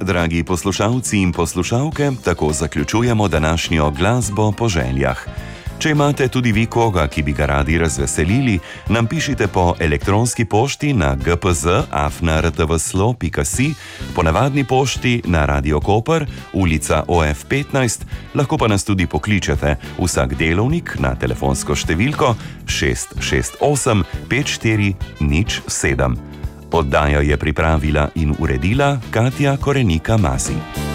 dragi poslušalci in poslušalke, tako zaključujemo današnjo Glasbo po željah. Če imate tudi vi koga, ki bi ga radi razveselili, nam pišite po elektronski pošti na gpz@rtvslo.si, po navadni pošti na Radio Koper, ulica OF 15, lahko pa nas tudi pokličete vsak delovnik na telefonsko številko 668 5407. Oddajo je pripravila in uredila Katja Korenika Masi.